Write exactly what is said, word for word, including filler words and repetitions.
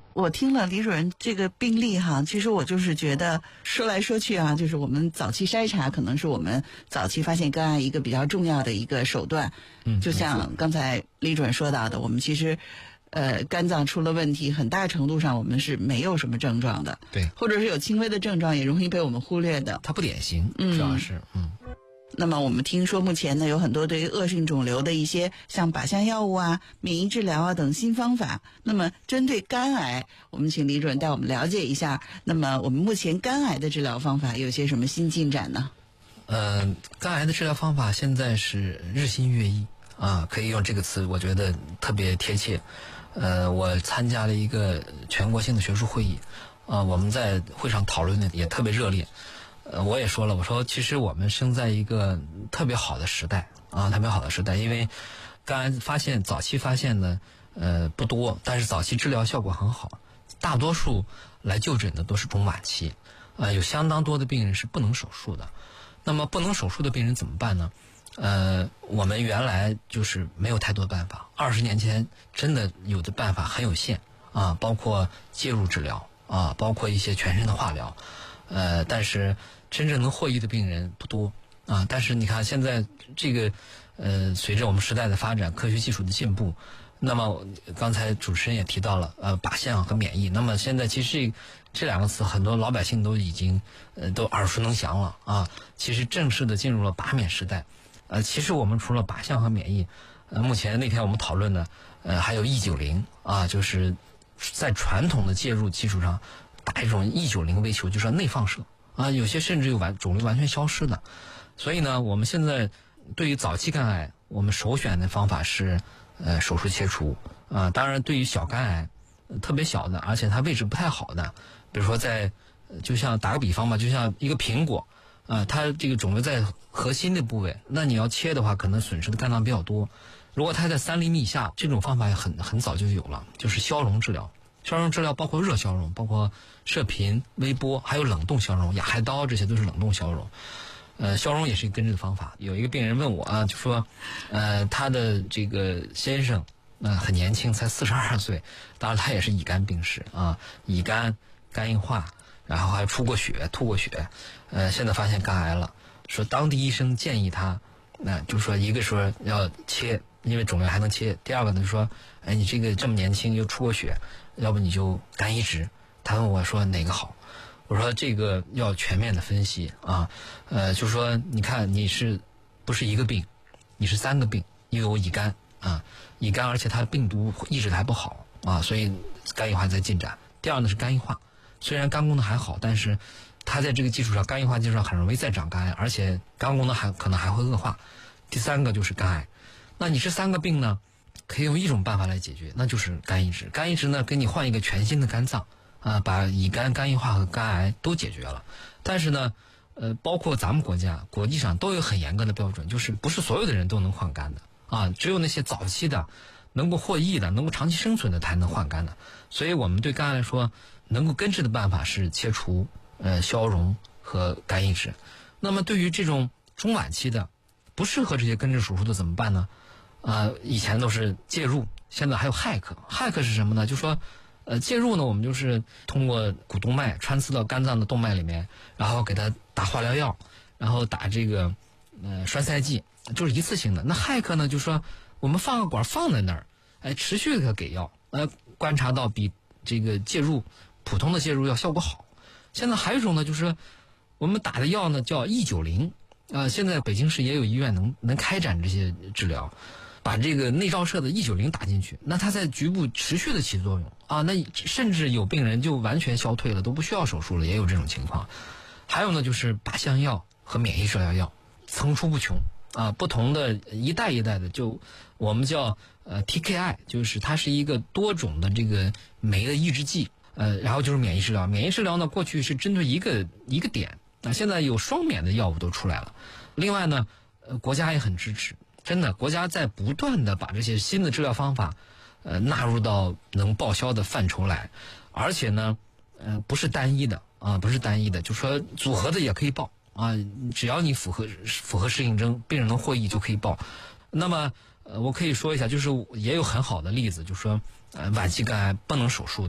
我听了李主任这个病例哈，其实我就是觉得说来说去啊，就是我们早期筛查可能是我们早期发现肝癌一个比较重要的一个手段。 嗯， 就像刚才李主任说到的，我们其实呃肝脏出了问题，很大程度上我们是没有什么症状的， 对， 或者是有轻微的症状也容易被我们忽略的。 它不典型， 嗯， 主要是嗯。 那么我们听说目前呢有很多对于恶性肿瘤的一些像靶向药物啊、免疫治疗啊等新方法。那么针对肝癌，我们请李主任带我们了解一下，那么我们目前肝癌的治疗方法有些什么新进展呢？ 呃，肝癌的治疗方法现在是日新月异啊，可以用这个词，我觉得特别贴切。呃，我参加了一个全国性的学术会议，啊，我们在会上讨论的也特别热烈。呃，我也说了，我说其实我们生在一个特别好的时代啊，特别好的时代，因为肝癌发现早期发现呢，呃不多，但是早期治疗效果很好，大多数来就诊的都是中晚期，呃，有相当多的病人是不能手术的。那么不能手术的病人怎么办呢？呃，我们原来就是没有太多办法，二十年前真的有的办法很有限啊，包括介入治疗啊，包括一些全身的化疗，呃，但是真正能获益的病人不多啊。但是你看现在这个，呃，随着我们时代的发展，科学技术的进步，那么刚才主持人也提到了，呃，靶向和免疫。那么现在其实这两个词，很多老百姓都已经呃都耳熟能详了啊。其实正式的进入了靶免时代。呃，其实我们除了靶向和免疫，呃，目前那天我们讨论的，呃，还有 E 九零啊，就是在传统的介入基础上打一种 E 九零微球，就是内放射啊，有些甚至有完肿瘤完全消失的。所以呢，我们现在对于早期肝癌，我们首选的方法是呃手术切除啊。当然，对于小肝癌，呃、特别小的，而且它位置不太好的，比如说在，就像打个比方吧，就像一个苹果。啊，它这个肿瘤在核心的部位，那你要切的话，可能损失的肝脏比较多。如果它在三厘米以下，这种方法也很很早就有了，就是消融治疗。消融治疗包括热消融，包括射频、微波，还有冷冻消融，亚海刀这些都是冷冻消融。呃，消融也是一个根治的方法。有一个病人问我啊，就说，呃，他的这个先生，呃，很年轻，才四十二岁，当然他也是乙肝病史啊，乙肝、肝硬化。然后还出过血、吐过血，呃，现在发现肝癌了。说当地医生建议他，那、呃、就说一个说要切，因为肿瘤还能切；第二个呢说，哎，你这个这么年轻又出过血，要不你就肝移植。他问我说哪个好？我说这个要全面的分析啊，呃，就说你看你是不是一个病，你是三个病，又有乙肝啊，乙肝而且它的病毒抑制的还不好啊，所以肝硬化在进展。第二呢是肝硬化。虽然肝功能还好，但是它在这个基础上，肝硬化基础上很容易再长肝癌，而且肝功能还可能还会恶化。第三个就是肝癌。那你这三个病呢，可以用一种办法来解决，那就是肝移植。肝移植呢，给你换一个全新的肝脏啊，把乙肝、肝硬化和肝癌都解决了。但是呢，呃，包括咱们国家、国际上都有很严格的标准，就是不是所有的人都能换肝的啊，只有那些早期的、能够获益的、能够长期生存的才能换肝的。所以我们对肝癌来说，能够根治的办法是切除、呃消融和肝移植。那么对于这种中晚期的不适合这些根治手术的怎么办呢？呃，以前都是介入，现在还有 H A C。H A C 是什么呢？就说，呃，介入呢，我们就是通过股动脉穿刺到肝脏的动脉里面，然后给它打化疗药，然后打这个呃栓塞剂，就是一次性的。那 H A C 呢，就说我们放个管放在那儿，哎，持续的给药，呃，观察到比这个介入普通的介入药效果好。现在还有一种呢，就是我们打的药呢叫 E 九零，呃，现在北京市也有医院能能开展这些治疗，把这个内照射的 E 九零打进去，那它在局部持续的起作用啊，那甚至有病人就完全消退了，都不需要手术了，也有这种情况。还有呢，就是靶向药和免疫治疗药层出不穷啊，不同的一代一代的，就我们叫呃 T K I， 就是它是一个多种的这个酶的抑制剂。呃，然后就是免疫治疗。免疫治疗呢，过去是针对一个一个点，那现在有双免的药物都出来了。另外呢，呃，国家也很支持，真的，国家在不断的把这些新的治疗方法，呃，纳入到能报销的范畴来，而且呢，呃，不是单一的啊，不是单一的，就说组合的也可以报啊，只要你符合符合适应症，病人能获益就可以报。那么，呃，我可以说一下，就是也有很好的例子，就是说，呃，晚期肝癌不能手术。